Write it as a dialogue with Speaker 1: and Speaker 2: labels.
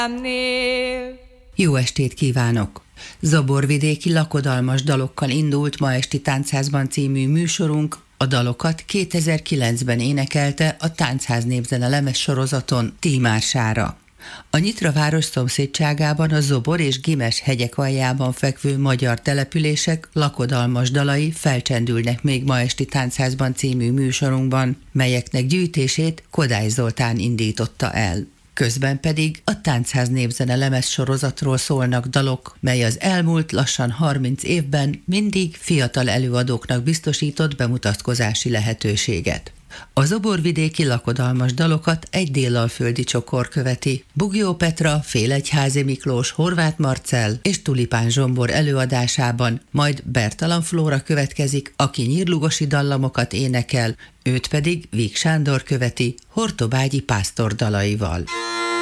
Speaker 1: Jó estét kívánok! Zaborvidéki lakodalmas dalokkal indult ma esti Táncházban című műsorunk. A dalokat 2009-ben énekelte a Táncház népzene lemezsorozaton Tímár Sára. A Nyitra város szomszédságában a Zobor és Gimes hegyek aljában fekvő magyar települések lakodalmas dalai felcsendülnek még ma esti Táncházban című műsorunkban, melyeknek gyűjtését Kodály Zoltán indította el. Közben pedig a Táncház népzene lemezsorozatról szólnak dalok, mely az elmúlt lassan 30 évben mindig fiatal előadóknak biztosított bemutatkozási lehetőséget. A zoborvidéki lakodalmas dalokat egy déllalföldi csokor követi. Bugyó Petra, Félegyházi Miklós, Horváth Marcell és Tulipán Zsombor előadásában, majd Bertalan Flóra következik, aki nyírlugosi dallamokat énekel, őt pedig Víg Sándor követi Hortobágyi pásztor dalaival.